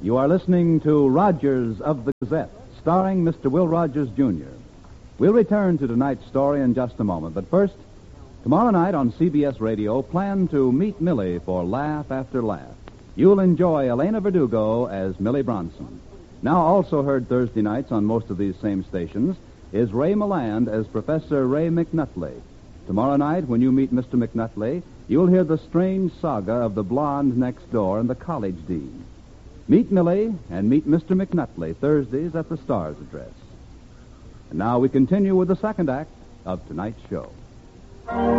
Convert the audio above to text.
You are listening to Rogers of the Gazette, starring Mr. Will Rogers, Jr. We'll return to tonight's story in just a moment, but first, tomorrow night on CBS Radio, plan to meet Millie for Laugh After Laugh. You'll enjoy Elena Verdugo as Millie Bronson. Now also heard Thursday nights on most of these same stations is Ray Milland as Professor Ray McNutley. Tomorrow night, when you meet Mr. McNutley, you'll hear the strange saga of the blonde next door and the college dean. Meet Millie and meet Mr. McNutley Thursdays at the Star's Address. And now we continue with the second act of tonight's show.